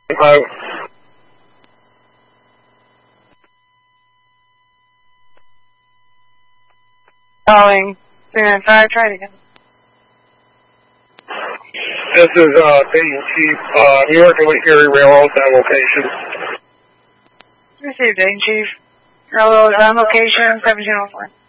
5. Calling 395, try it again. This is Dayton Chief, New York and Lake Erie Railroad, that location. Received, Dayton Chief. Railroad on location 1704.